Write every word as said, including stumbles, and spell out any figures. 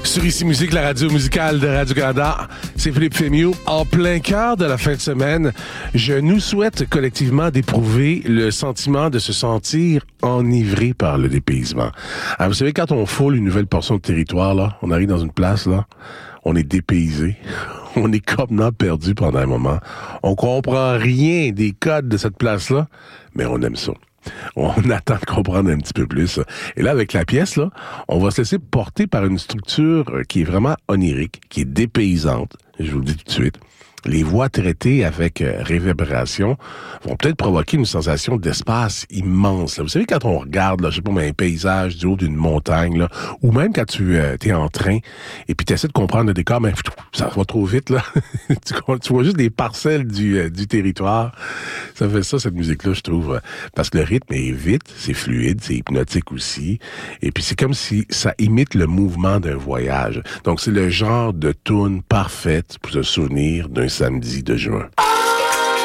Sur Ici Musique, la radio musicale de Radio-Canada, c'est Philippe Fémieux. En plein cœur de la fin de semaine, je nous souhaite collectivement d'éprouver le sentiment de se sentir enivré par le dépaysement. Alors, vous savez, quand on foule une nouvelle portion de territoire, là, on arrive dans une place, là, on est dépaysé. On est complètement perdu pendant un moment. On comprend rien des codes de cette place-là, mais on aime ça. On attend de comprendre un petit peu plus. Et là, avec la pièce, là, on va se laisser porter par une structure qui est vraiment onirique, qui est dépaysante. Je vous le dis tout de suite. Les voix traitées avec euh, réverbération vont peut-être provoquer une sensation d'espace immense. Là. Vous savez, quand on regarde, là, je sais pas, mais un paysage du haut d'une montagne, là, ou même quand tu euh, es en train et puis tu essaies de comprendre le décor, mais ça va trop vite, là. tu, tu vois juste des parcelles du, euh, du territoire. Ça fait ça, cette musique-là, je trouve. Parce que le rythme est vite, c'est fluide, c'est hypnotique aussi. Et puis c'est comme si ça imite le mouvement d'un voyage. Donc c'est le genre de tune parfaite pour se souvenir d'un samedi de juin.